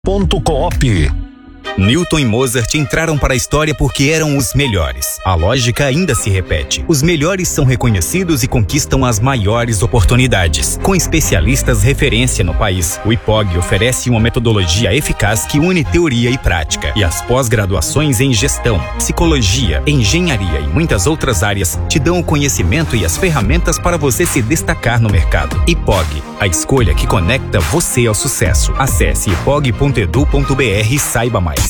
Coop. Newton e Mozart entraram para a história porque eram os melhores. A lógica ainda se repete. Os melhores são reconhecidos e conquistam as maiores oportunidades. Com especialistas referência no país, o IPOG oferece uma metodologia eficaz que une teoria e prática. E as pós-graduações em gestão, psicologia, engenharia e muitas outras áreas te dão o conhecimento e as ferramentas para você se destacar no mercado. IPOG, a escolha que conecta você ao sucesso. Acesse ipog.edu.br e saiba mais.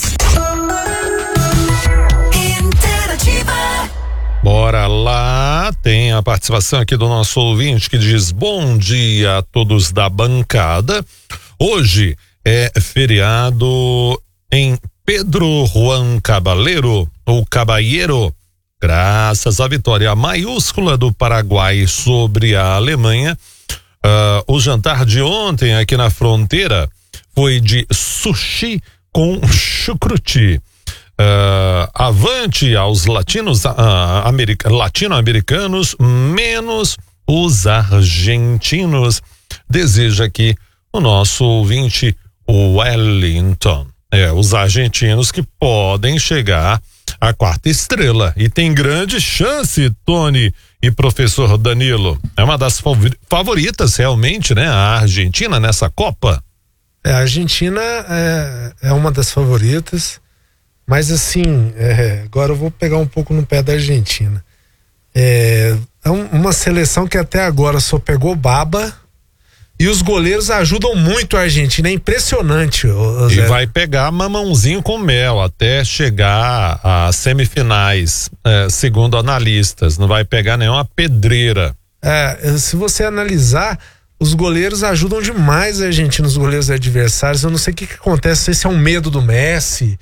Bora lá, tem a participação aqui do nosso ouvinte que diz: bom dia a todos da bancada. Hoje é feriado em Pedro Juan Caballero, ou Caballero, graças à vitória maiúscula do Paraguai sobre a Alemanha. O jantar de ontem aqui na fronteira foi de sushi com chucruti. Avante aos latino-americanos, menos os argentinos, deseja aqui o nosso ouvinte Wellington. Os argentinos que podem chegar à quarta estrela e tem grande chance, Tony e professor Danilo. É uma das favoritas realmente, né? A Argentina nessa Copa. A Argentina é uma das favoritas, mas assim, agora eu vou pegar um pouco no pé da Argentina. É uma seleção que até agora só pegou baba e os goleiros ajudam muito a Argentina, é impressionante. E vai pegar mamãozinho com mel até chegar às semifinais, segundo analistas, não vai pegar nenhuma pedreira. Se você analisar, os goleiros ajudam demais a Argentina, os goleiros adversários. Eu não sei o que acontece, se é um medo do Messi,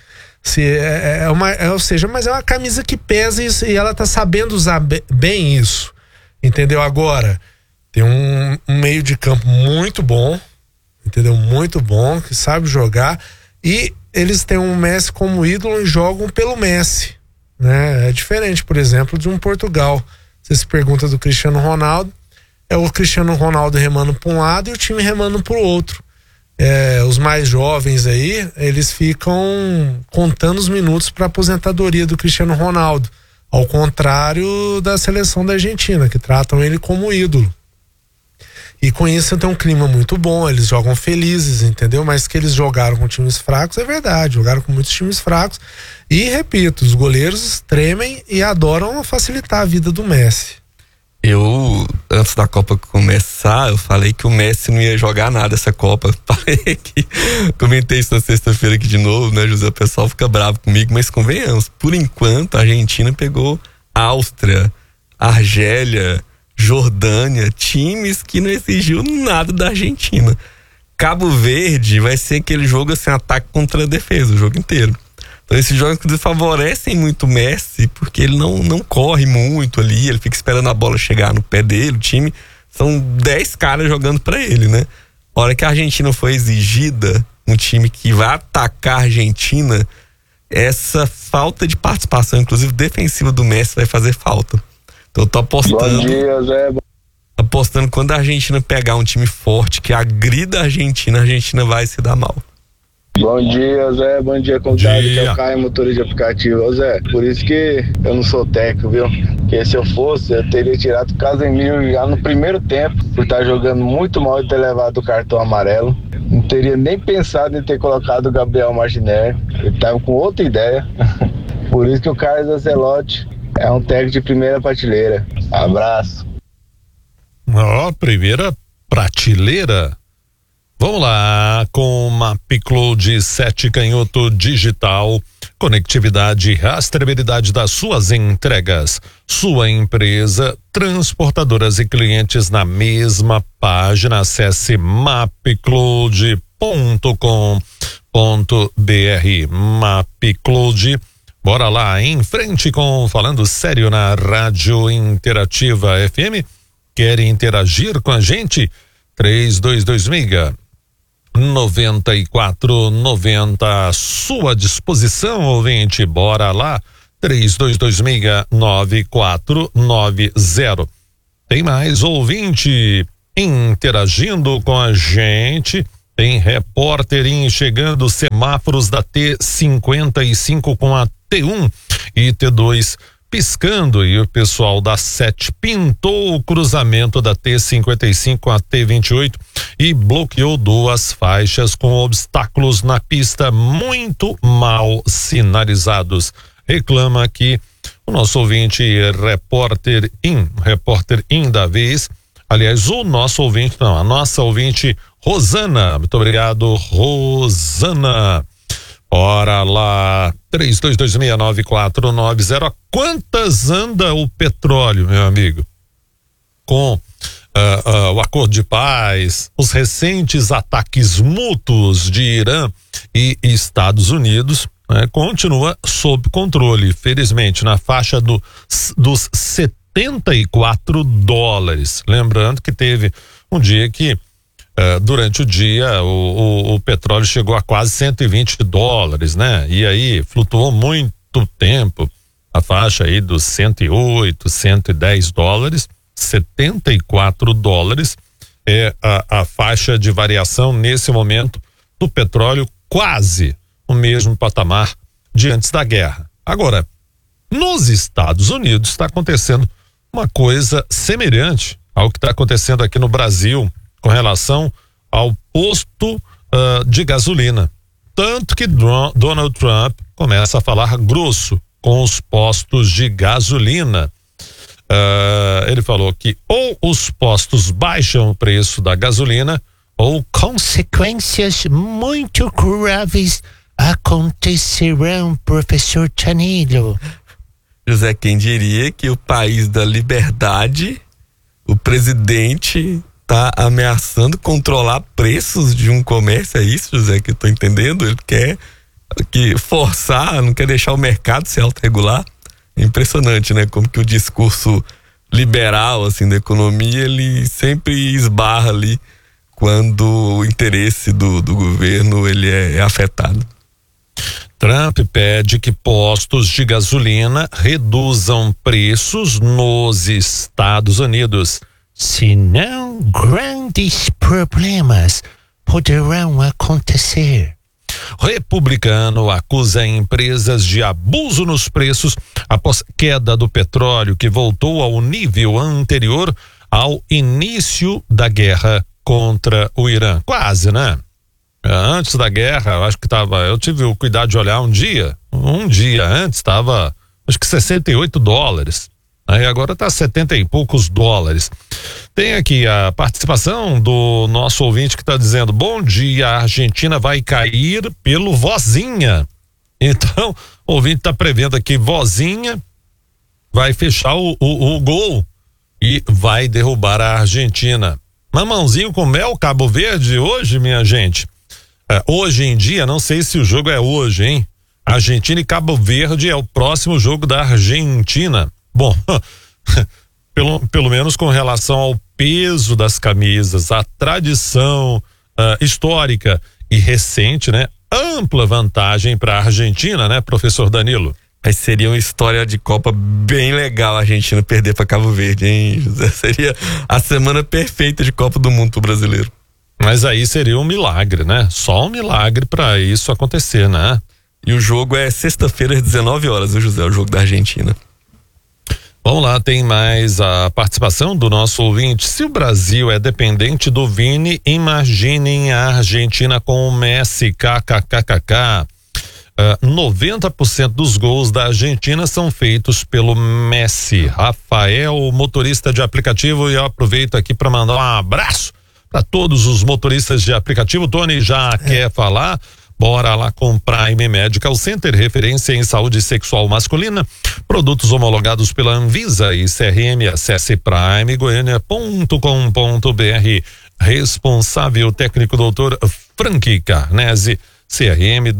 mas é uma camisa que pesa e ela tá sabendo usar bem isso, entendeu? Agora, tem um meio de campo muito bom, entendeu? Muito bom, que sabe jogar, e eles têm um Messi como ídolo e jogam pelo Messi, né? É diferente, por exemplo, de um Portugal. Você se pergunta do Cristiano Ronaldo, é o Cristiano Ronaldo remando para um lado e o time remando para o outro. Os mais jovens aí, eles ficam contando os minutos para a aposentadoria do Cristiano Ronaldo, ao contrário da seleção da Argentina, que tratam ele como ídolo. E com isso tem um clima muito bom, eles jogam felizes, entendeu? Mas que eles jogaram com times fracos, é verdade, jogaram com muitos times fracos. E repito, os goleiros tremem e adoram facilitar a vida do Messi. Antes da Copa começar, eu falei que o Messi não ia jogar nada essa Copa. Comentei isso na sexta-feira aqui de novo, né, José? O pessoal fica bravo comigo, mas convenhamos, por enquanto a Argentina pegou Áustria, Argélia, Jordânia, times que não exigiu nada da Argentina. Cabo Verde vai ser aquele jogo assim, ataque contra a defesa, o jogo inteiro. Então esses jogos que favorecem muito o Messi, porque ele não corre muito ali, ele fica esperando a bola chegar no pé dele, o time, são 10 caras jogando pra ele, né? A hora que a Argentina foi exigida, um time que vai atacar a Argentina, essa falta de participação, inclusive defensiva do Messi, vai fazer falta. Então eu tô apostando. Bom dia, Zé. Apostando quando a Argentina pegar um time forte que agrida a Argentina vai se dar mal. Bom dia, Zé. Bom dia, contado. Que é o Caio, motorista de aplicativo. Ô, Zé, por isso que eu não sou técnico, viu? Porque se eu fosse, eu teria tirado o Casemiro já no primeiro tempo, por estar jogando muito mal e ter levado o cartão amarelo. Não teria nem pensado em ter colocado o Gabriel Martinelli. Ele estava com outra ideia. Por isso que o Carlos Ancelotti é um técnico de primeira prateleira. Abraço. Primeira prateleira. Vamos lá, com MapCloud 7 canhoto digital, conectividade e rastreabilidade das suas entregas. Sua empresa, transportadoras e clientes na mesma página. Acesse mapcloud.com.br. MapCloud. Bora lá, em frente com Falando Sério na Rádio Interativa FM. Quer interagir com a gente? 3226-9490 à sua disposição, ouvinte. Bora lá, 3226-9490. Tem mais ouvinte interagindo com a gente Tem repórter chegando, semáforos da T55 com a T1 e T2 piscando, e o pessoal da 7 pintou o cruzamento da T55 com a T28 e bloqueou 2 faixas com obstáculos na pista muito mal sinalizados. Reclama aqui o nosso ouvinte repórter da vez, aliás, o nosso ouvinte, não, a nossa ouvinte Rosana. Muito obrigado, Rosana. Ora lá, 32269490. Quantas anda o petróleo, meu amigo? Com o acordo de paz, os recentes ataques mútuos de Irã e Estados Unidos, né, continua sob controle, felizmente, na faixa dos $74. Lembrando que teve um dia que durante o dia o petróleo chegou a quase $120, né? E aí flutuou muito tempo a faixa aí dos $108, $110, $74 é a faixa de variação nesse momento do petróleo, quase o mesmo patamar de antes da guerra. Agora, nos Estados Unidos está acontecendo uma coisa semelhante ao que está acontecendo aqui no Brasil com relação ao posto de gasolina. Tanto que Donald Trump começa a falar grosso com os postos de gasolina. Ele falou que ou os postos baixam o preço da gasolina ou consequências muito graves acontecerão, professor Tanilo. José, quem diria que o país da liberdade, o presidente tá ameaçando controlar preços de um comércio? É isso, José, que eu tô entendendo? Ele quer forçar, não quer deixar o mercado se autorregular. É impressionante, né? Como que o discurso liberal, assim, da economia, ele sempre esbarra ali quando o interesse do governo, ele é afetado. Trump pede que postos de gasolina reduzam preços nos Estados Unidos. Senão, grandes problemas poderão acontecer. Republicano acusa empresas de abuso nos preços após queda do petróleo, que voltou ao nível anterior ao início da guerra contra o Irã. Quase, né? Antes da guerra, eu acho que eu tive o cuidado de olhar um dia antes estava, acho que $68. Aí agora tá 70 e poucos dólares. Tem aqui a participação do nosso ouvinte que está dizendo: bom dia, a Argentina vai cair pelo Vozinha. Então, o ouvinte está prevendo aqui, Vozinha vai fechar o gol e vai derrubar a Argentina. Mamãozinho com mel, Cabo Verde hoje, minha gente. Hoje em dia, não sei se o jogo é hoje, hein? Argentina e Cabo Verde é o próximo jogo da Argentina. Bom, pelo menos com relação ao peso das camisas, a tradição histórica e recente, né? Ampla vantagem para a Argentina, né, professor Danilo? Mas seria uma história de Copa bem legal a Argentina perder para Cabo Verde, hein, José? Seria a semana perfeita de Copa do Mundo pro brasileiro. Mas aí seria um milagre, né? Só um milagre para isso acontecer, né? E o jogo é sexta-feira às 19 horas, viu, José? O jogo da Argentina. Vamos lá, tem mais a participação do nosso ouvinte. Se o Brasil é dependente do Vini, imaginem a Argentina com o Messi, kkkk. 90% dos gols da Argentina são feitos pelo Messi. Rafael, motorista de aplicativo, e eu aproveito aqui para mandar um abraço para todos os motoristas de aplicativo. Tony já quer falar? Bora lá com Prime Medical Center, referência em saúde sexual masculina, produtos homologados pela Anvisa e CRM. Acesse primegoiania.com.br. Responsável técnico doutor Frank Carnese, CRM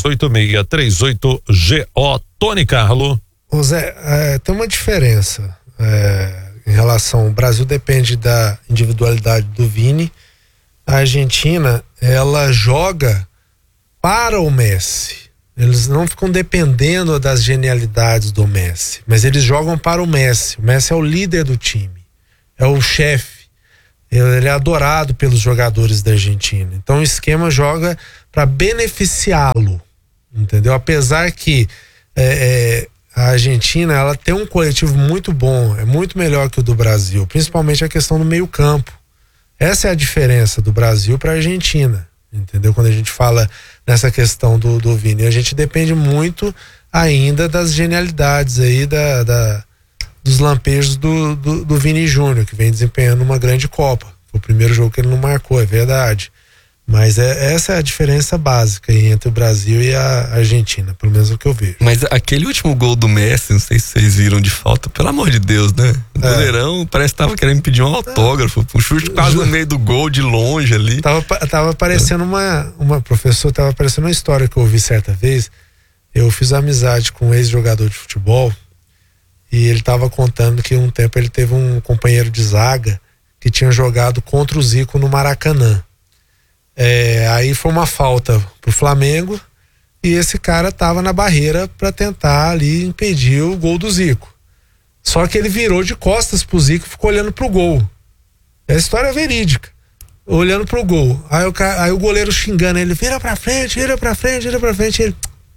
28638GO. Tony Carlo. Ô Zé, tem uma diferença em relação, o Brasil depende da individualidade do Vini, a Argentina, ela joga para o Messi. Eles não ficam dependendo das genialidades do Messi, mas eles jogam para o Messi. O Messi é o líder do time, é o chefe. ele é adorado pelos jogadores da Argentina. Então o esquema joga para beneficiá-lo, entendeu? Apesar que a Argentina, ela tem um coletivo muito bom, é muito melhor que o do Brasil, principalmente a questão do meio campo. Essa é a diferença do Brasil para a Argentina, entendeu? Quando a gente fala nessa questão do Vini, a gente depende muito ainda das genialidades aí dos lampejos do Vini Júnior, que vem desempenhando uma grande Copa. Foi o primeiro jogo que ele não marcou, é verdade. Mas essa é a diferença básica aí entre o Brasil e a Argentina, pelo menos o que eu vejo. Mas aquele último gol do Messi, não sei se vocês viram de falta, pelo amor de Deus, né? O goleirão parece que tava querendo pedir um autógrafo, um chute quase no meio do gol, de longe ali. Tava parecendo professor, tava parecendo uma história que eu ouvi certa vez. Eu fiz amizade com um ex-jogador de futebol e ele tava contando que um tempo ele teve um companheiro de zaga que tinha jogado contra o Zico no Maracanã. Aí foi uma falta pro Flamengo e esse cara tava na barreira para tentar ali impedir o gol do Zico. Só que ele virou de costas pro Zico e ficou olhando pro gol. É a história verídica. Olhando pro gol. Aí o goleiro xingando ele, vira pra frente. Ele...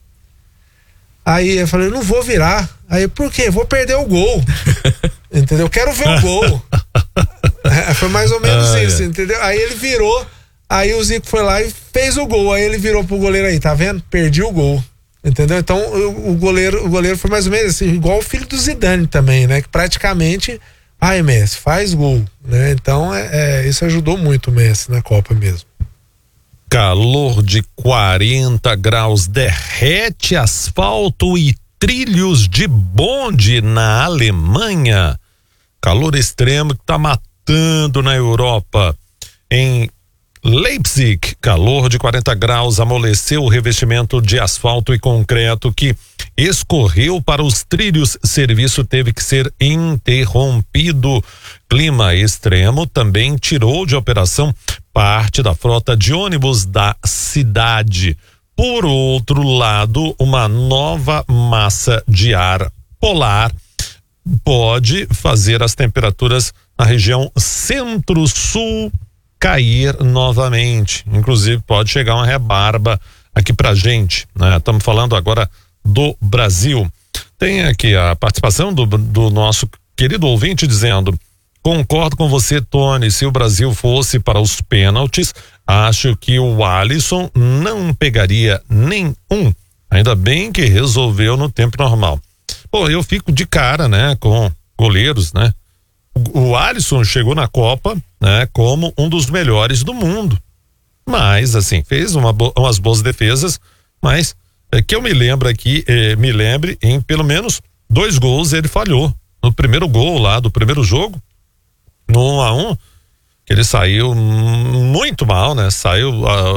Aí eu falei, não vou virar. Aí, por quê? Vou perder o gol. Entendeu? Quero ver o gol. Foi mais ou menos isso, entendeu? Aí ele virou. Aí o Zico foi lá e fez o gol. Aí ele virou pro goleiro aí, tá vendo? Perdi o gol. Entendeu? Então o goleiro foi mais ou menos assim, igual o filho do Zidane também, né? Que praticamente, Messi, faz gol, né? Então isso ajudou muito o Messi na Copa mesmo. Calor de 40 graus derrete asfalto e trilhos de bonde na Alemanha. Calor extremo que tá matando na Europa. Em Leipzig, calor de 40 graus amoleceu o revestimento de asfalto e concreto que escorreu para os trilhos. Serviço teve que ser interrompido. Clima extremo também tirou de operação parte da frota de ônibus da cidade. Por outro lado, uma nova massa de ar polar pode fazer as temperaturas na região centro-sul cair novamente. Inclusive pode chegar uma rebarba aqui pra gente, né? Estamos falando agora do Brasil. Tem aqui a participação do nosso querido ouvinte dizendo: concordo com você, Tony, se o Brasil fosse para os pênaltis, acho que o Alisson não pegaria nenhum. Ainda bem que resolveu no tempo normal. Pô, eu fico de cara, né, com goleiros, né? O Alisson chegou na Copa, né, como um dos melhores do mundo. Mas, assim, fez umas boas defesas, mas que eu me lembro aqui, em pelo menos 2 gols ele falhou. No primeiro gol lá do primeiro jogo, no 1-1, que ele saiu muito mal, né? Saiu,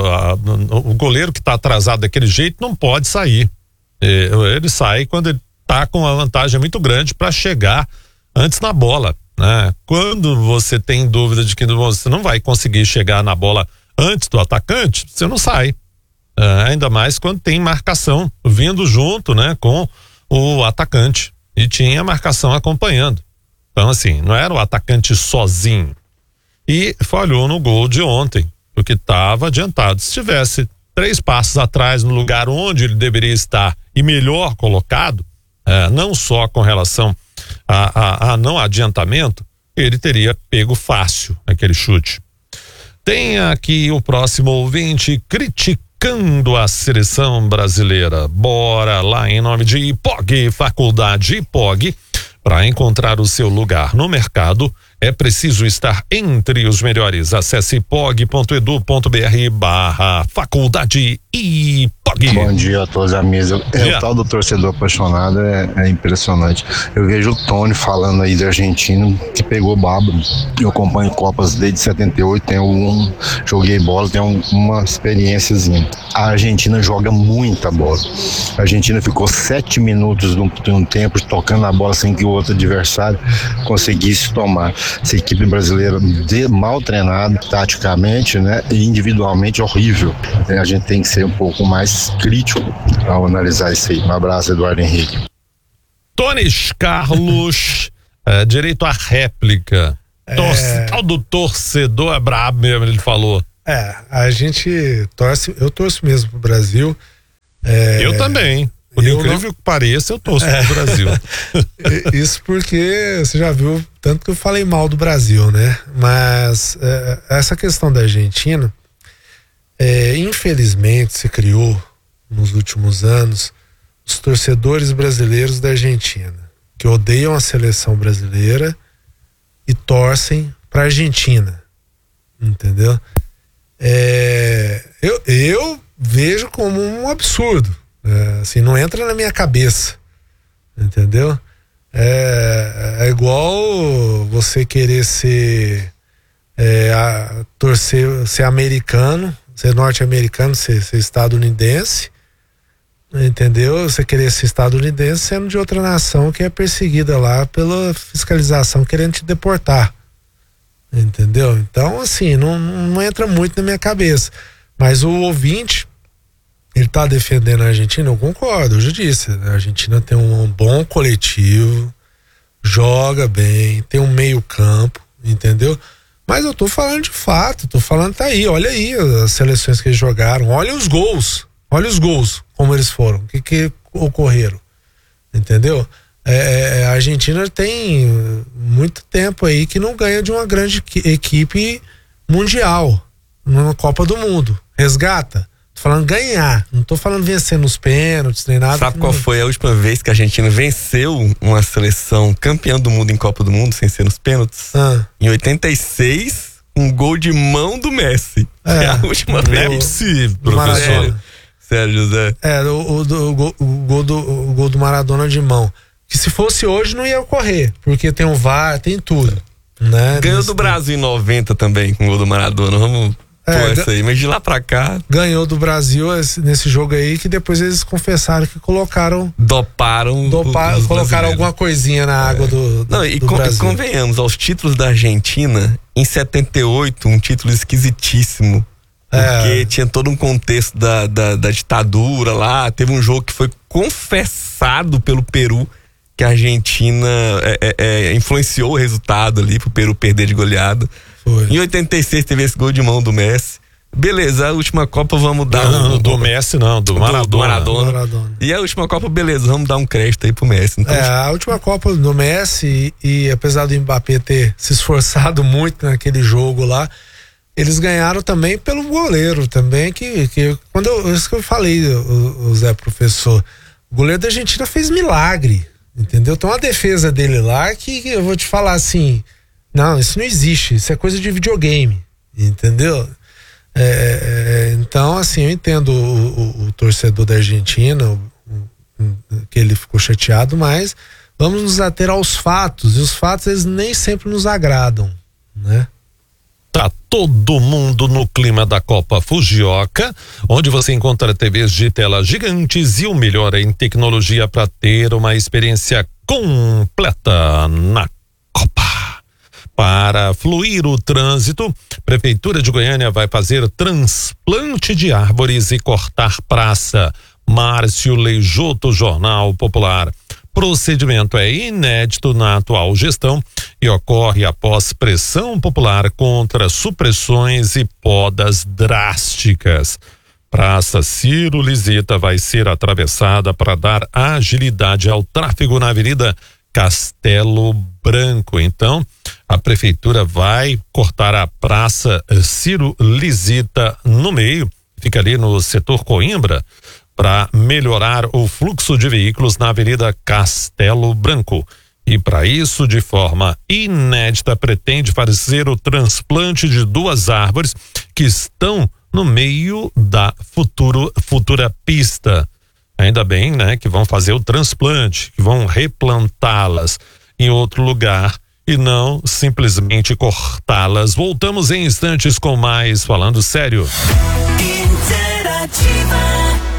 o goleiro que tá atrasado daquele jeito não pode sair. Ele sai quando ele tá com uma vantagem muito grande para chegar antes na bola, né? Quando você tem dúvida de que você não vai conseguir chegar na bola antes do atacante, você não sai. Ainda mais quando tem marcação vindo junto, né, com o atacante. E tinha marcação acompanhando. Então, assim, não era o atacante sozinho. E falhou no gol de ontem, porque estava adiantado. Se tivesse 3 passos atrás, no lugar onde ele deveria estar e melhor colocado, não só com relação a não adiantamento, ele teria pego fácil aquele chute. Tem aqui o próximo ouvinte criticando a seleção brasileira. Bora lá, em nome de IPOG, Faculdade IPOG. Para encontrar o seu lugar no mercado, é preciso estar entre os melhores. Acesse ipog.edu.br/faculdade IPOG. Bom dia a todos, amigos. O tal do torcedor apaixonado é impressionante. Eu vejo o Tony falando aí da Argentina, que pegou baba. Eu acompanho Copas desde 78, joguei bola, tenho uma experiênciazinha. A Argentina joga muita bola. A Argentina ficou 7 minutos de um tempo tocando a bola sem que o outro adversário conseguisse tomar. Essa equipe brasileira mal treinada, taticamente, né, e individualmente horrível. A gente tem que ser um pouco mais crítico ao analisar isso aí. Um abraço, Eduardo Henrique. Tony Carlos, direito à réplica. Tal do torcedor é brabo mesmo, ele falou. A gente torce, eu torço mesmo pro Brasil. Eu também. Por incrível que pareça, eu torço pro Brasil. Isso porque você já viu tanto que eu falei mal do Brasil, né? Mas essa questão da Argentina, infelizmente se criou nos últimos anos os torcedores brasileiros da Argentina, que odeiam a seleção brasileira e torcem pra Argentina, entendeu? Eu vejo como um absurdo, assim, não entra na minha cabeça, entendeu? É igual você querer ser ser americano, ser norte-americano, ser estadunidense, entendeu? Você querer ser estadunidense sendo de outra nação que é perseguida lá pela fiscalização querendo te deportar, entendeu? Então, assim, não entra muito na minha cabeça. Mas o ouvinte, ele tá defendendo a Argentina, eu concordo, eu já disse, a Argentina tem um bom coletivo, joga bem, tem um meio campo, entendeu? Mas eu tô falando de fato, tô falando, tá aí, olha aí as seleções que eles jogaram, olha os gols, como eles foram, o que ocorreram, entendeu? A Argentina tem muito tempo aí que não ganha de uma grande equipe mundial na Copa do Mundo. Resgata. Tô falando ganhar, não tô falando vencer nos pênaltis nem nada. Sabe qual foi a última vez que a Argentina venceu uma seleção campeã do mundo em Copa do Mundo sem ser nos pênaltis? Em 86, um gol de mão do Messi. É a última vez. Não é possível, professor. Sério, José. O gol do Maradona de mão. Que se fosse hoje não ia ocorrer, porque tem o VAR, tem tudo, né? Ganhou do Brasil em 90 também com o gol do Maradona. Vamos pôr essa aí, mas de lá pra cá. Ganhou do Brasil nesse jogo aí, que depois eles confessaram que colocaram. Doparam colocaram alguma coisinha na água do Brasil. Convenhamos, aos títulos da Argentina, em 78, um título esquisitíssimo. Porque tinha todo um contexto da ditadura lá. Teve um jogo que foi confessado pelo Peru, que a Argentina influenciou o resultado ali pro Peru perder de goleada. Foi. Em 86 teve esse gol de mão do Messi. Beleza, a última Copa vamos dar... do Messi não, do Maradona. E a última Copa, beleza, vamos dar um crédito aí pro Messi. Então, a última Copa do Messi, e apesar do Mbappé ter se esforçado muito naquele jogo lá, eles ganharam também pelo goleiro também, que isso que eu falei, o Zé Professor, o goleiro da Argentina fez milagre, entendeu? Tem uma defesa dele lá que eu vou te falar assim, não, isso não existe, isso é coisa de videogame, entendeu? Então, assim, eu entendo o torcedor da Argentina, que ele ficou chateado, mas vamos nos ater aos fatos, e os fatos eles nem sempre nos agradam, né? Tá todo mundo no clima da Copa Fujioka, onde você encontra TVs de tela gigantes e o melhor em tecnologia para ter uma experiência completa na Copa. Para fluir o trânsito, Prefeitura de Goiânia vai fazer transplante de árvores e cortar praça. Márcio Leijoto, Jornal Popular. Procedimento é inédito na atual gestão e ocorre após pressão popular contra supressões e podas drásticas. Praça Ciro Lisita vai ser atravessada para dar agilidade ao tráfego na Avenida Castelo Branco. Então, a prefeitura vai cortar a Praça Ciro Lisita no meio, fica ali no setor Coimbra, para melhorar o fluxo de veículos na Avenida Castelo Branco. E para isso, de forma inédita, pretende fazer o transplante de 2 árvores que estão no meio da futura pista. Ainda bem, né, que vão fazer o transplante, que vão replantá-las em outro lugar e não simplesmente cortá-las. Voltamos em instantes com mais Falando Sério. Interativa.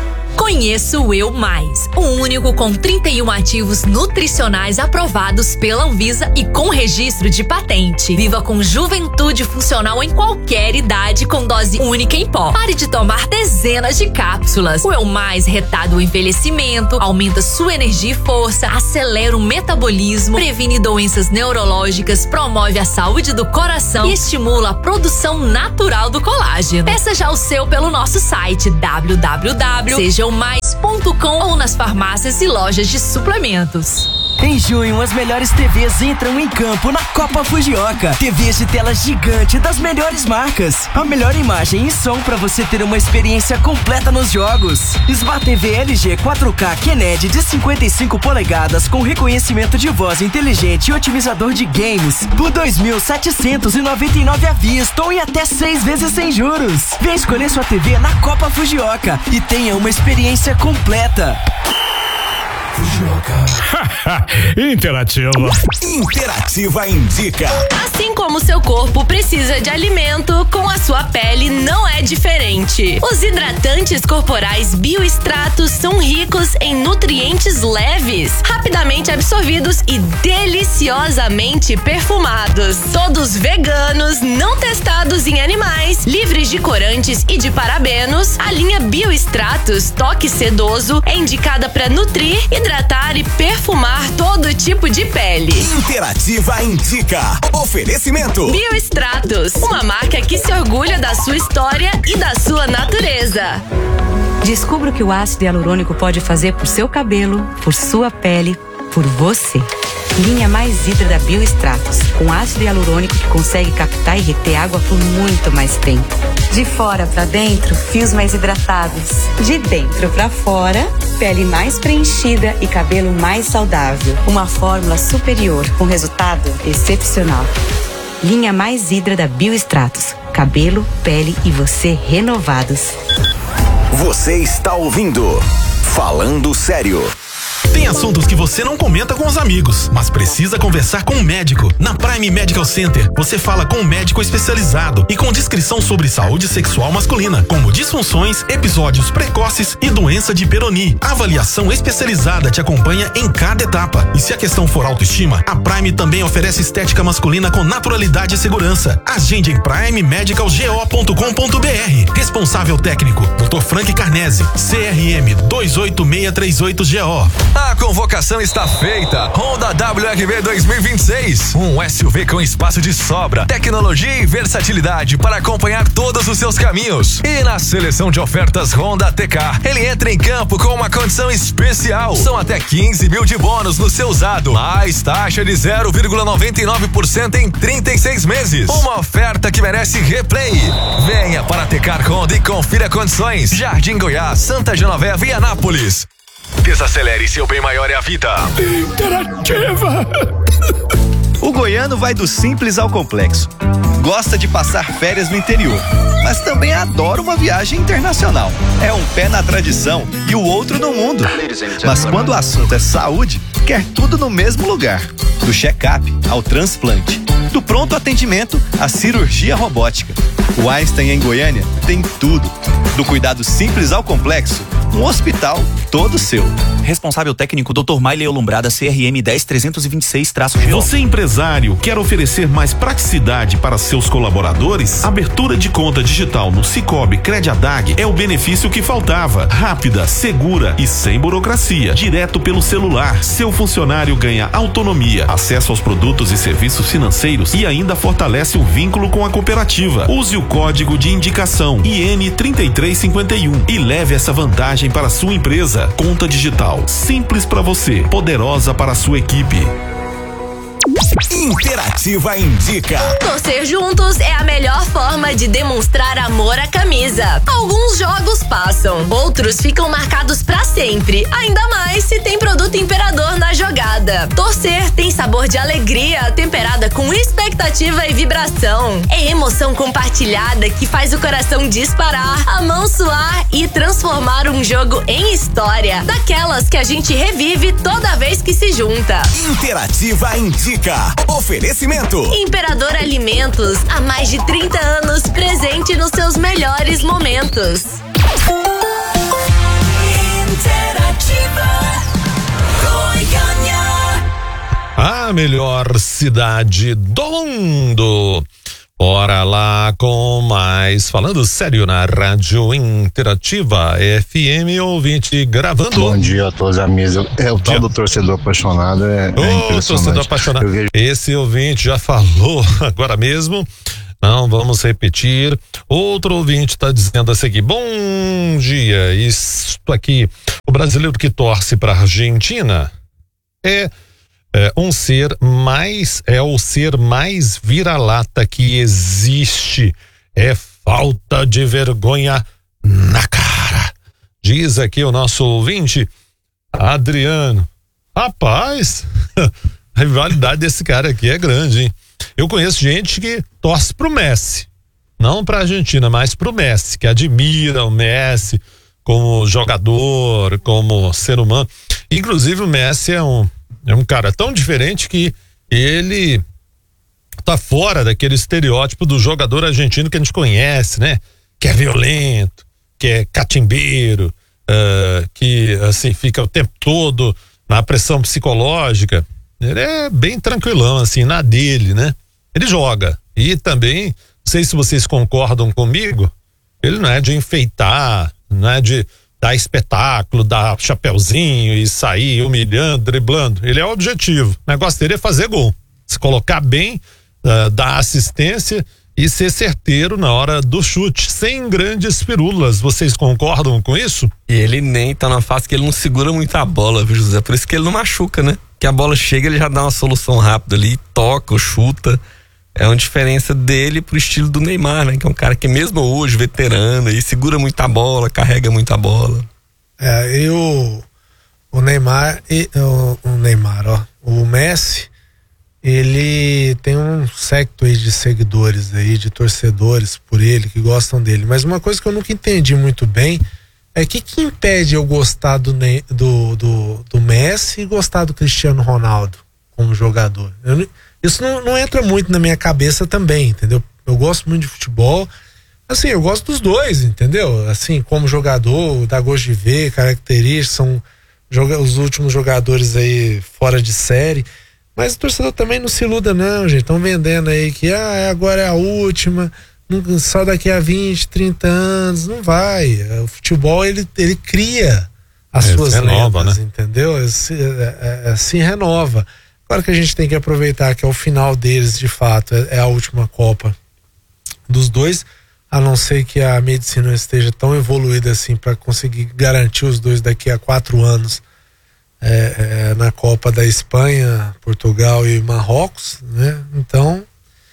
Conheça o Eu Mais, o único com 31 ativos nutricionais aprovados pela Anvisa e com registro de patente. Viva com juventude funcional em qualquer idade com dose única em pó. Pare de tomar dezenas de cápsulas. O Eu Mais retarda o envelhecimento, aumenta sua energia e força, acelera o metabolismo, previne doenças neurológicas, promove a saúde do coração e estimula a produção natural do colágeno. Peça já o seu pelo nosso site www.sejaomais.com ou nas farmácias e lojas de suplementos. Em junho, as melhores TVs entram em campo na Copa Fujioka. TVs de tela gigante das melhores marcas. A melhor imagem e som para você ter uma experiência completa nos jogos. Smart TV LG 4K QNED de 55 polegadas com reconhecimento de voz inteligente e otimizador de games por R$ 2.799 à vista ou em até 6 vezes sem juros. Vem escolher sua TV na Copa Fujioka e tenha uma experiência completa. Interativa indica. Assim como seu corpo precisa de alimento, com a sua pele não é diferente. Os hidratantes corporais Biostratos são ricos em nutrientes leves, rapidamente absorvidos e deliciosamente perfumados. Todos veganos, não testados em animais, livres de corantes e de parabenos, a linha Biostratos Toque Sedoso é indicada para nutrir, hidratar e perfumar todo tipo de pele. Interativa indica. Oferecimento Biostratos, uma marca que se orgulha da sua história e da sua natureza. Descubra o que o ácido hialurônico pode fazer por seu cabelo, por sua pele, por você. Linha Mais Hidra da Biostratos, com ácido hialurônico que consegue captar e reter água por muito mais tempo. De fora para dentro, fios mais hidratados. De dentro para fora, pele mais preenchida e cabelo mais saudável. Uma fórmula superior, com resultado excepcional. Linha Mais Hidra da Biostratos. Cabelo, pele e você renovados. Você está ouvindo Falando Sério. Tem assuntos que você não comenta com os amigos, mas precisa conversar com um médico. Na Prime Medical Center, você fala com um médico especializado e com descrição sobre saúde sexual masculina, como disfunções, episódios precoces e doença de Peyronie. A avaliação especializada te acompanha em cada etapa. E se a questão for autoestima, a Prime também oferece estética masculina com naturalidade e segurança. Agende em primemedicalgo.com.br. Responsável técnico, Dr. Frank Carnese, CRM 28638GO. A convocação está feita. Honda WRV 2026. Um SUV com espaço de sobra, tecnologia e versatilidade para acompanhar todos os seus caminhos. E na seleção de ofertas Honda TK, ele entra em campo com uma condição especial. São até 15 mil de bônus no seu usado, mais taxa de 0,99% em 36 meses. Uma oferta que merece replay. Venha para TK Honda e confira condições. Jardim Goiás, Santa Genoveva e Anápolis. Desacelere, seu bem maior é a vida. Interativa. O goiano vai do simples ao complexo. Gosta de passar férias no interior, mas também adora uma viagem internacional. É um pé na tradição e o outro no mundo. Mas quando o assunto é saúde, quer tudo no mesmo lugar. Do check-up ao transplante, do pronto atendimento à cirurgia robótica. O Einstein em Goiânia tem tudo. Do cuidado simples ao complexo, um hospital todo seu. Responsável técnico Dr. Maile Lombrada, CRM 10326-GO. Você, empresário, quer oferecer mais praticidade para seus colaboradores? Abertura de conta digital no Cicobi Crediadag é o benefício que faltava. Rápida, segura e sem burocracia. Direto pelo celular. Seu funcionário ganha autonomia, acesso aos produtos e serviços financeiros e ainda fortalece o vínculo com a cooperativa. Use o código de indicação IN3351 e leve essa vantagem para a sua empresa. Conta digital, simples para você, poderosa para a sua equipe. Interativa indica. Torcer juntos é a melhor forma de demonstrar amor à camisa. Alguns jogos passam, outros ficam marcados pra sempre. Ainda mais se tem produto Imperador na jogada. Torcer tem sabor de alegria, temperada com expectativa e vibração. É emoção compartilhada que faz o coração disparar, a mão suar e transformar um jogo em história. Daquelas que a gente revive toda vez que se junta. Interativa indica. Oferecimento Imperador Alimentos, há mais de 30 anos presente nos seus melhores momentos. a melhor cidade do mundo. Bora lá com mais Falando Sério na Rádio Interativa FM, ouvinte gravando. Bom dia a todos, amigos. O tal do torcedor apaixonado é impressionante. Torcedor apaixonado. Esse ouvinte já falou agora mesmo. Não vamos repetir. Outro ouvinte está dizendo assim aqui: bom dia, isto aqui, o brasileiro que torce para a Argentina é o ser mais vira-lata que existe. É falta de vergonha na cara. Diz aqui o nosso ouvinte, Adriano. Rapaz, a rivalidade desse cara aqui é grande, hein? Eu conheço gente que torce pro Messi, não pra Argentina, mas pro Messi, que admira o Messi como jogador, como ser humano. Inclusive o Messi é um cara tão diferente que ele tá fora daquele estereótipo do jogador argentino que a gente conhece, né? Que é violento, que é catimbeiro, que assim fica o tempo todo na pressão psicológica. Ele é bem tranquilão, assim, na dele, né? Ele joga. E também, não sei se vocês concordam comigo, ele não é de enfeitar, não é de dar espetáculo, dar chapeuzinho e sair humilhando, driblando. Ele é o objetivo. O negócio dele é fazer gol. Se colocar bem, dar assistência e ser certeiro na hora do chute, sem grandes firulas. Vocês concordam com isso? E ele nem tá na fase que ele não segura muito a bola, viu, José? Por isso que ele não machuca, né? Que a bola chega, ele já dá uma solução rápida ali, toca, chuta. É uma diferença dele pro estilo do Neymar, né? Que é um cara que mesmo hoje, veterano, e segura muita bola, carrega muita bola. O Messi, ele tem um séquito aí de seguidores aí, de torcedores por ele, que gostam dele. Mas uma coisa que eu nunca entendi muito bem é que impede eu gostar do Messi e gostar do Cristiano Ronaldo como jogador. Isso não entra muito na minha cabeça também, entendeu? Eu gosto muito de futebol, assim, eu gosto dos dois, entendeu? Assim, como jogador, dá gosto de ver, características, são os últimos jogadores aí fora de série. Mas o torcedor também não se iluda não, gente. Estão vendendo aí que agora é a última, só daqui a 20, 30 anos, não vai. O futebol, ele cria as suas renova, lendas, né? entendeu? Assim renova. Claro que a gente tem que aproveitar que é o final deles, de fato, é a última Copa dos dois, a não ser que a medicina esteja tão evoluída assim para conseguir garantir os dois daqui a 4 anos na Copa da Espanha, Portugal e Marrocos, né? Então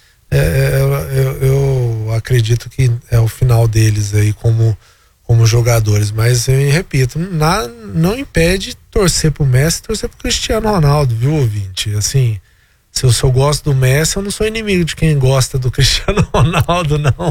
eu acredito que é o final deles aí como jogadores, mas eu repito, não impede torcer pro Messi, torcer pro Cristiano Ronaldo, viu, ouvinte? Assim, se eu gosto do Messi, eu não sou inimigo de quem gosta do Cristiano Ronaldo, não.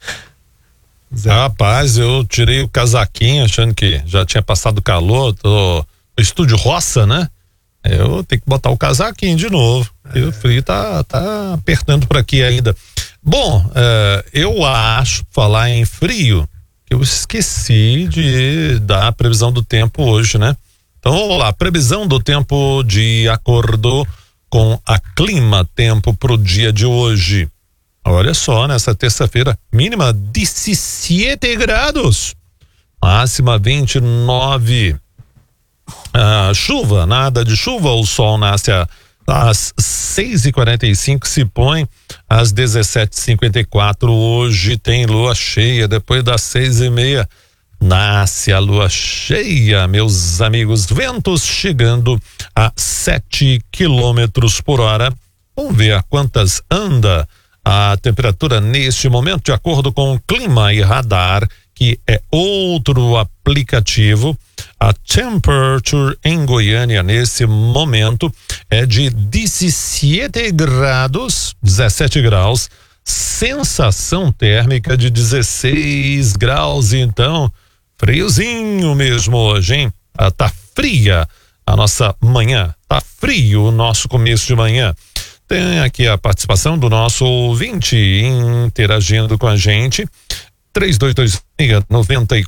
Rapaz, eu tirei o casaquinho achando que já tinha passado calor, tô no estúdio roça, né? Eu tenho que botar o casaquinho de novo, porque o frio tá apertando por aqui ainda. Bom, eu acho, falar em frio, que eu esqueci de dar a previsão do tempo hoje, né? Então vamos lá, previsão do tempo de acordo com a Clima Tempo pro dia de hoje. Olha só, nessa terça-feira, mínima 17 graus, máxima 29. Chuva, nada de chuva, o sol nasce às 6h45, se põe às 17h54. Hoje tem lua cheia, depois das 6h30 nasce a lua cheia, meus amigos. Ventos chegando a 7 quilômetros por hora. Vamos ver a quantas anda a temperatura neste momento, de acordo com o Clima e Radar, que é outro aplicativo. A temperature em Goiânia nesse momento é de 17 graus, sensação térmica de 16 graus, então friozinho mesmo hoje, hein? Tá fria a nossa manhã, tá frio o nosso começo de manhã. Tem aqui a participação do nosso ouvinte interagindo com a gente.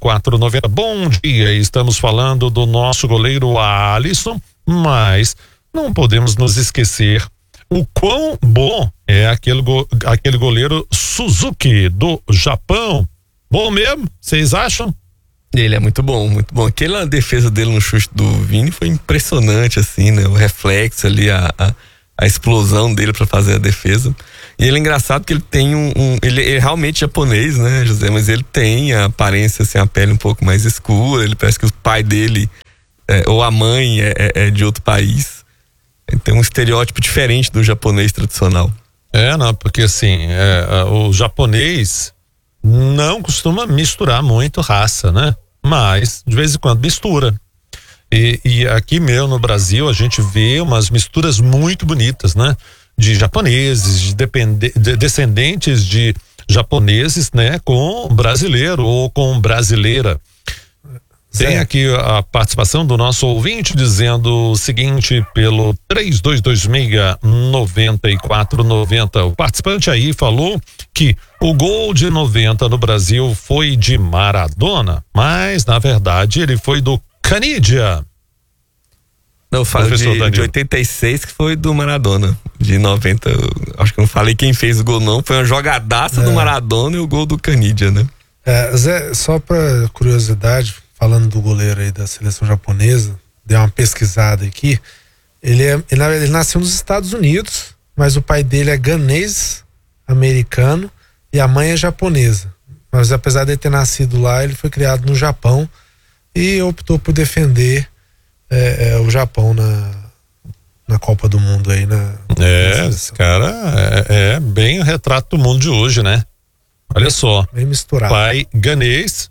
3226-9490. Bom dia, estamos falando do nosso goleiro Alisson, mas não podemos nos esquecer o quão bom é aquele goleiro Suzuki do Japão. Bom mesmo? Vocês acham? Ele é muito bom, muito bom. Aquela defesa dele no chute do Vini foi impressionante, assim, né? O reflexo ali, a explosão dele para fazer a defesa. E ele é engraçado que ele tem ele é realmente japonês, né, José? Mas ele tem a aparência, assim, a pele um pouco mais escura. Ele parece que o pai dele ou a mãe é de outro país. Ele tem um estereótipo diferente do japonês tradicional. Não, porque assim, o japonês não costuma misturar muito raça, né? Mas, de vez em quando, mistura. E aqui mesmo no Brasil, a gente vê umas misturas muito bonitas, né? De japoneses, de descendentes de japoneses, né? Com brasileiro ou com brasileira. Tem aqui a participação do nosso ouvinte dizendo o seguinte pelo 3226-9490. O participante aí falou que o gol de 90 no Brasil foi de Maradona, mas na verdade ele foi do Canidia. Não, eu falo de 86 que foi do Maradona. De 90, acho que não falei quem fez o gol não, foi uma jogadaça do Maradona e o gol do Canidia, né? Zé, só pra curiosidade, falando do goleiro aí da seleção japonesa, dei uma pesquisada aqui. Ele nasceu nos Estados Unidos, mas o pai dele é ganês, americano, e a mãe é japonesa. Mas apesar de ele ter nascido lá, ele foi criado no Japão e optou por defender o Japão na Copa do Mundo aí. Esse cara é bem o retrato do mundo de hoje, né? Olha só. Bem misturado. Pai ganês,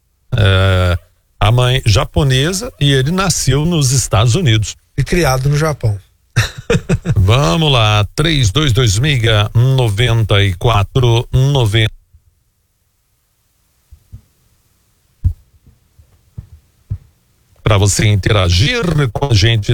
a mãe japonesa, e ele nasceu nos Estados Unidos. E criado no Japão. Vamos lá, 3226-9490. Para você interagir com a gente,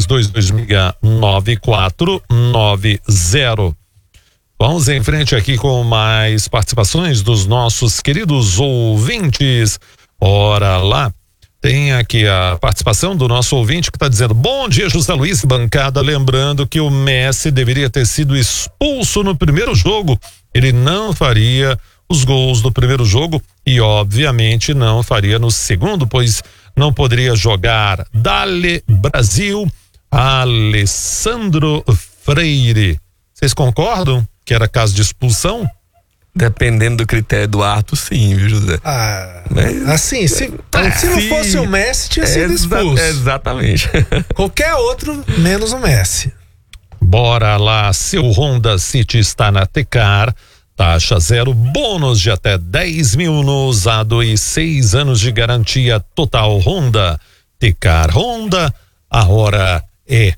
3226-9490. Vamos em frente aqui com mais participações dos nossos queridos ouvintes. Ora lá, tem aqui a participação do nosso ouvinte que está dizendo: bom dia, José Luiz e bancada. Lembrando que o Messi deveria ter sido expulso no primeiro jogo. Ele não faria os gols do primeiro jogo e obviamente não faria no segundo, pois não poderia jogar. Dale Brasil, Alessandro Freire. Vocês concordam que era caso de expulsão? Dependendo do critério do Arthur, sim, viu, José? Assim, se não fosse o Messi, tinha sido expulso. Exatamente. Qualquer outro, menos o Messi. Bora lá, seu Honda City está na Tecar. Taxa zero, bônus de até 10 mil no usado e 6 anos de garantia total. Honda, Tecar Honda, a hora é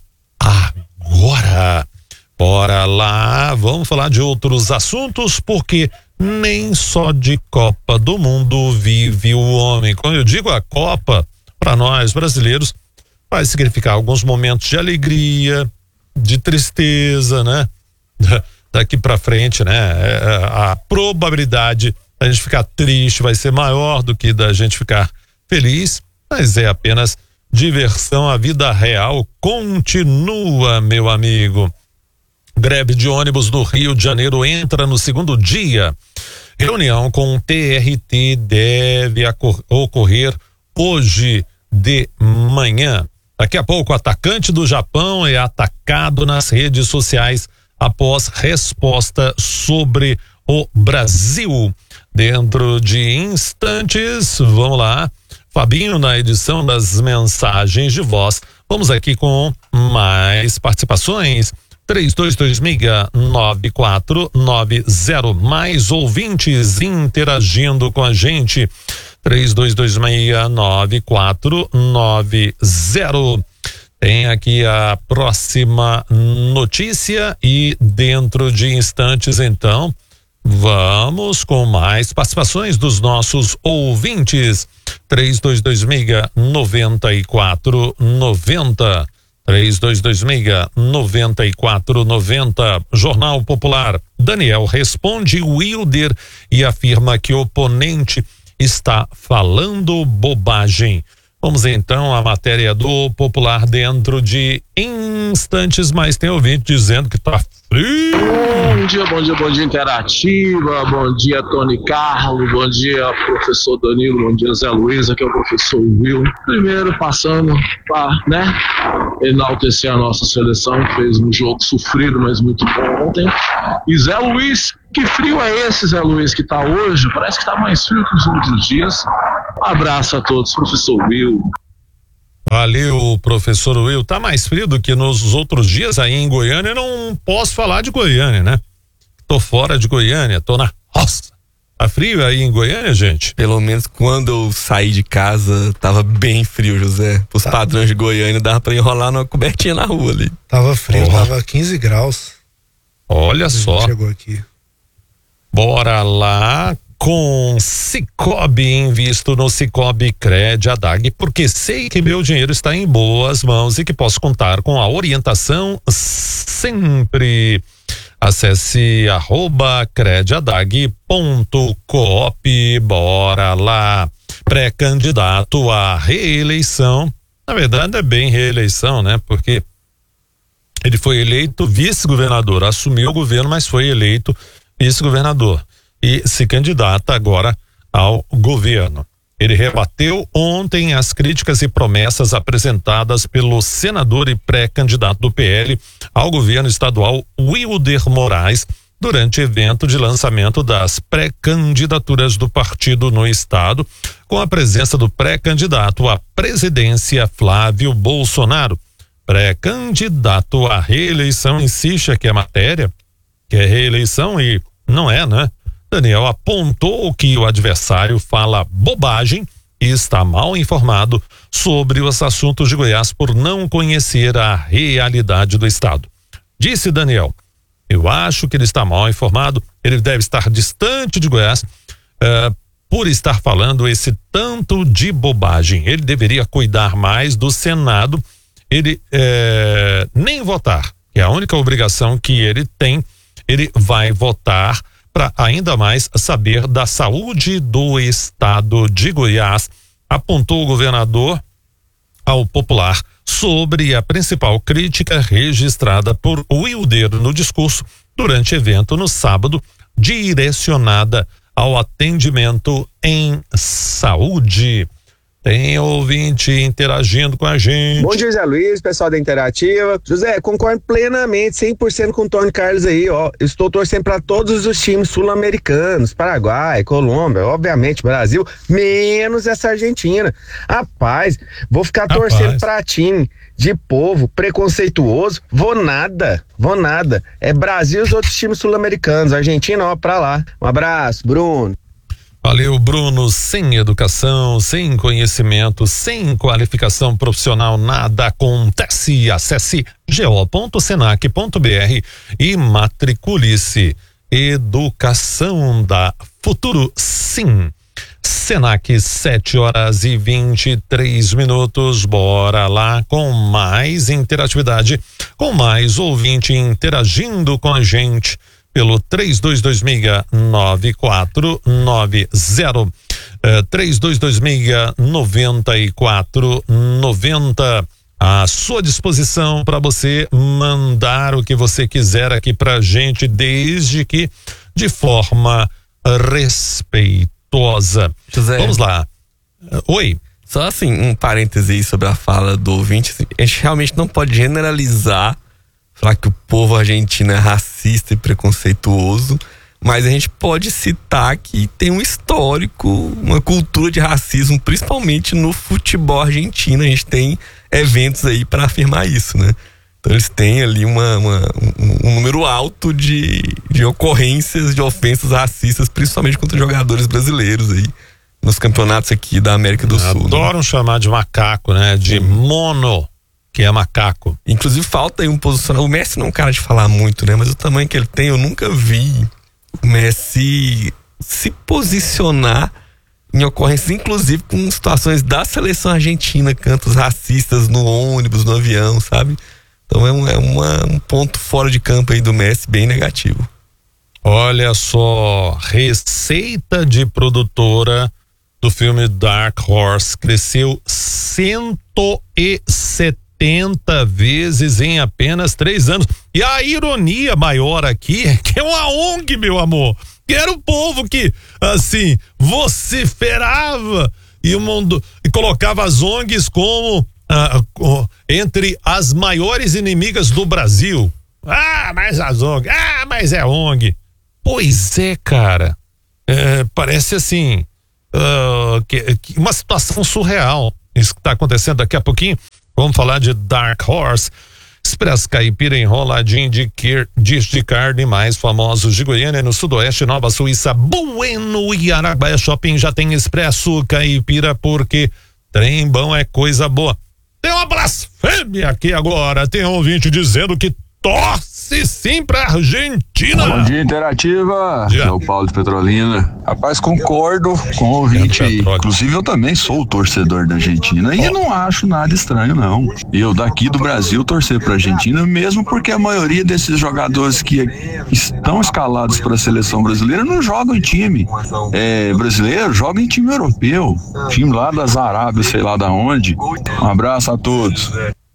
agora. Bora lá, vamos falar de outros assuntos, porque nem só de Copa do Mundo vive o homem. Quando eu digo a Copa, para nós brasileiros, vai significar alguns momentos de alegria, de tristeza, né? Daqui para frente, né? A probabilidade da gente ficar triste vai ser maior do que da gente ficar feliz, mas é apenas diversão. A vida real continua, meu amigo. Greve de ônibus no Rio de Janeiro entra no segundo dia. Reunião com o TRT deve ocorrer hoje de manhã. Daqui a pouco, o atacante do Japão é atacado nas redes sociais após resposta sobre o Brasil. Dentro de instantes, vamos lá, Fabinho na edição das mensagens de voz. Vamos aqui com mais participações. 3226-9490. Mais ouvintes interagindo com a gente. 3226-9490. Tem aqui a próxima notícia e dentro de instantes, então, vamos com mais participações dos nossos ouvintes. 3226-9490. 3226-9490. Jornal Popular. Daniel responde Wilder e afirma que o oponente está falando bobagem. Vamos então à matéria do Popular dentro de instantes, mas tem ouvinte dizendo que tá frio. Bom dia Interativa, bom dia Tony Carlos, bom dia professor Danilo, bom dia Zé Luiz, aqui é o professor Will. Primeiro passando para, enaltecer a nossa seleção, que fez um jogo sofrido, mas muito bom ontem. E Zé Luiz, que frio é esse, Zé Luiz, que tá hoje? Parece que tá mais frio que os outros dias. Um abraço a todos, professor Will. Valeu, professor Will. Tá mais frio do que nos outros dias aí em Goiânia. Eu não posso falar de Goiânia, né? Tô fora de Goiânia, tô na roça. Tá frio aí em Goiânia, gente? Pelo menos quando eu saí de casa, tava bem frio, José. Os padrões de Goiânia dava pra enrolar numa cobertinha na rua ali. Tava frio, tava 15 graus. Olha só. Chegou aqui. Bora lá com Sicoob, invisto no Sicoob Cred Adag, porque sei que meu dinheiro está em boas mãos e que posso contar com a orientação sempre. Acesse @crediadag.coop. Bora lá. Pré-candidato à reeleição. Na verdade é bem reeleição, né? Porque ele foi eleito vice-governador, assumiu o governo, mas foi eleito vice-governador e se candidata agora ao governo. Ele rebateu ontem as críticas e promessas apresentadas pelo senador e pré-candidato do PL ao governo estadual Wilder Moraes durante evento de lançamento das pré-candidaturas do partido no estado, com a presença do pré-candidato à presidência Flávio Bolsonaro. Pré-candidato à reeleição insiste aqui a matéria, que é reeleição e não é, né? Daniel apontou que o adversário fala bobagem e está mal informado sobre os assuntos de Goiás por não conhecer a realidade do estado. Disse Daniel: eu acho que ele está mal informado, ele deve estar distante de Goiás por estar falando esse tanto de bobagem. Ele deveria cuidar mais do Senado, ele nem votar, que é a única obrigação que ele tem. Ele vai votar para ainda mais saber da saúde do estado de Goiás, apontou o governador ao Popular sobre a principal crítica registrada por Wilder no discurso durante evento no sábado, direcionada ao atendimento em saúde. Tem ouvinte interagindo com a gente. Bom dia, Zé Luiz, pessoal da Interativa. José, concordo plenamente, 100% com o Tony Carlos aí, ó. Estou torcendo para todos os times sul-americanos, Paraguai, Colômbia, obviamente Brasil, menos essa Argentina. Rapaz, vou ficar torcendo para time de povo preconceituoso, vou nada. É Brasil e os outros times sul-americanos, Argentina, ó, pra lá. Um abraço, Bruno. Valeu, Bruno. Sem educação, sem conhecimento, sem qualificação profissional, nada acontece. Acesse go.senac.br e matricule-se. Educação da futuro, sim. Senac, 7h23. Bora lá com mais interatividade, com mais ouvinte interagindo com a gente pelo 3226-9490, 3226-9490, à sua disposição para você mandar o que você quiser aqui pra gente, desde que de forma respeitosa. José, vamos lá. Oi. Só assim, um parêntese aí sobre a fala do ouvinte. A gente realmente não pode generalizar, falar que o povo argentino é racista e preconceituoso, mas a gente pode citar que tem um histórico, uma cultura de racismo, principalmente no futebol argentino. A gente tem eventos aí para afirmar isso, né? Então eles têm ali um número alto de ocorrências de ofensas racistas, principalmente contra jogadores brasileiros aí, nos campeonatos aqui da América do Sul. Adoram chamar de macaco, né? De mono, que é macaco. Inclusive falta aí um posicionamento. O Messi não é um cara de falar muito, né? Mas o tamanho que ele tem, eu nunca vi o Messi se posicionar em ocorrências, inclusive com situações da seleção argentina, cantos racistas no ônibus, no avião, sabe? Então é um ponto fora de campo aí do Messi bem negativo. Olha só, receita de produtora do filme Dark Horse cresceu 170 vezes em apenas 3 anos. E a ironia maior aqui é que é uma ONG, meu amor. Que era o povo que, assim, vociferava e colocava as ONGs como entre as maiores inimigas do Brasil. Mas as ONG, mas é ONG. Pois é, cara. Parece assim, uma situação surreal. Isso que está acontecendo daqui a pouquinho. Vamos falar de Dark Horse. Expresso Caipira enroladinho de carne mais famosos de Goiânia, no Sudoeste, Nova Suíça, Bueno e Araguaia Shopping já tem Expresso Caipira, porque trem bom é coisa boa. Tem uma blasfêmia aqui agora, tem um ouvinte dizendo que torce sim pra Argentina. Bom dia, Interativa. É o Paulo de Petrolina. Rapaz, concordo com o ouvinte aí. Inclusive, eu também sou o torcedor da Argentina e não acho nada estranho, não. Eu daqui do Brasil torcer pra Argentina, mesmo porque a maioria desses jogadores que estão escalados para a seleção brasileira não jogam em time brasileiro, jogam em time europeu. Time lá das Arábias, sei lá da onde. Um abraço a todos.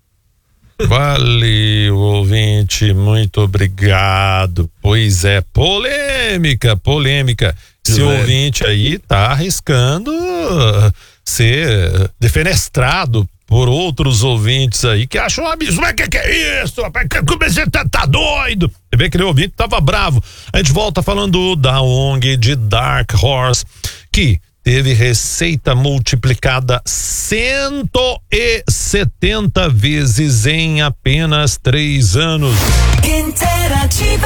Valeu, ouvinte, muito obrigado. Pois é, polêmica. Esse ouvinte aí tá arriscando ser defenestrado por outros ouvintes aí que acham um absurdo. Mas que é isso? Você tá doido? Você vê que aquele ouvinte tava bravo. A gente volta falando da ONG de Dark Horse, que teve receita multiplicada 170 vezes em apenas 3 anos. Interativa.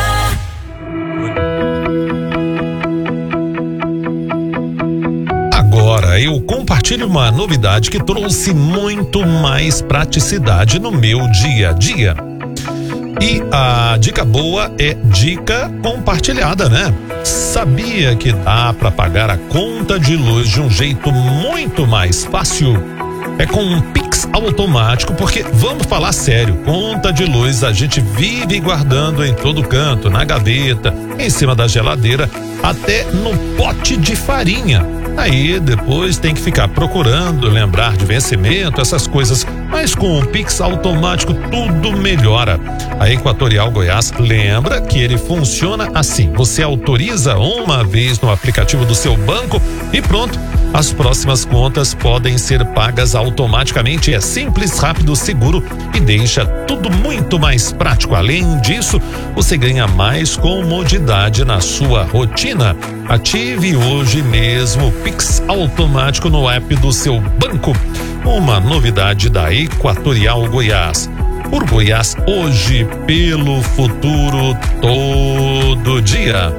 Agora eu compartilho uma novidade que trouxe muito mais praticidade no meu dia a dia. E a dica boa é dica compartilhada, né? Sabia que dá para pagar a conta de luz de um jeito muito mais fácil? É com um Pix automático, porque vamos falar sério, conta de luz a gente vive guardando em todo canto, na gaveta, em cima da geladeira, até no pote de farinha. Aí depois tem que ficar procurando, lembrar de vencimento, essas coisas. Mas com o Pix automático tudo melhora. A Equatorial Goiás lembra que ele funciona assim: você autoriza uma vez no aplicativo do seu banco e pronto. As próximas contas podem ser pagas automaticamente. É simples, rápido, seguro e deixa tudo muito mais prático. Além disso, você ganha mais comodidade na sua rotina. Ative hoje mesmo o Pix automático no app do seu banco. Uma novidade da Equatorial Goiás. Por Goiás hoje, pelo futuro todo dia.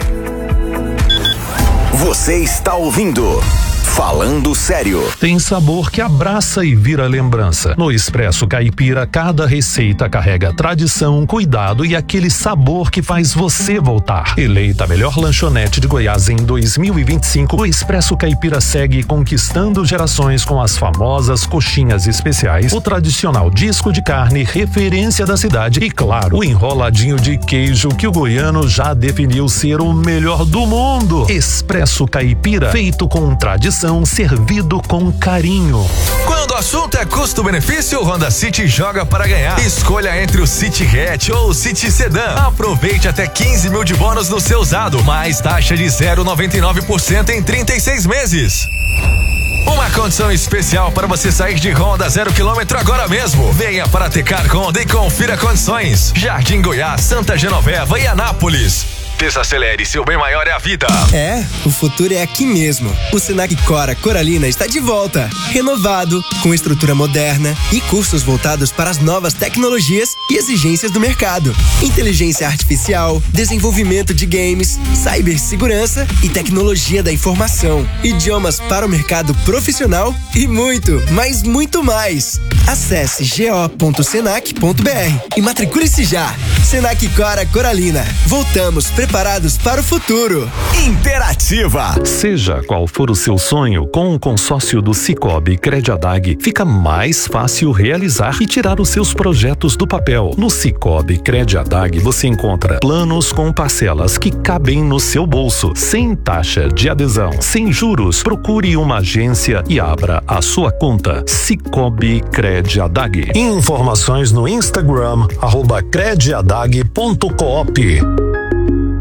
Você está ouvindo Falando Sério. Tem sabor que abraça e vira lembrança. No Expresso Caipira, cada receita carrega tradição, cuidado e aquele sabor que faz você voltar. Eleita a melhor lanchonete de Goiás em 2025, o Expresso Caipira segue conquistando gerações com as famosas coxinhas especiais, o tradicional disco de carne, referência da cidade e, claro, o enroladinho de queijo que o goiano já definiu ser o melhor do mundo. Expresso Caipira, feito com tradição, servido com carinho. Quando o assunto é custo-benefício, o Honda City joga para ganhar. Escolha entre o City Hatch ou o City Sedan. Aproveite até 15 mil de bônus no seu usado, mais taxa de 0,99% em 36 meses. Uma condição especial para você sair de Honda 0 km agora mesmo. Venha para Tecar Honda e confira condições. Jardim Goiás, Santa Genoveva e Anápolis. Desacelere, seu bem maior é a vida. O futuro é aqui mesmo. O Senac Cora Coralina está de volta, renovado, com estrutura moderna e cursos voltados para as novas tecnologias e exigências do mercado. Inteligência artificial, desenvolvimento de games, cibersegurança e tecnologia da informação, idiomas para o mercado profissional e muito, mas muito mais. Acesse go.senac.br e matricule-se já. Senac Cora Coralina. Voltamos preparados para o futuro. Interativa. Seja qual for o seu sonho, com o consórcio do Cicobi Crediadag, fica mais fácil realizar e tirar os seus projetos do papel. No Cicobi Crediadag você encontra planos com parcelas que cabem no seu bolso, sem taxa de adesão, sem juros. Procure uma agência e abra a sua conta. Cicobi Crediadag. Informações no Instagram @crediadag.coop.